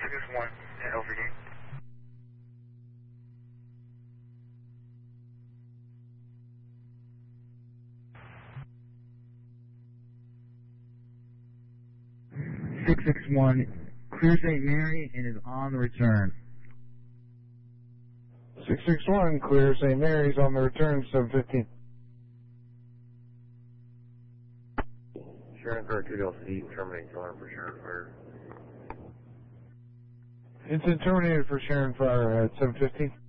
661 at Overgate. Clear St. Mary and is on the return. 661, clear St. Mary's on the return, 715. Sharon Fire 2LC, terminate alarm for Sharon Fire. Incident terminated for Sharon Fire at 715.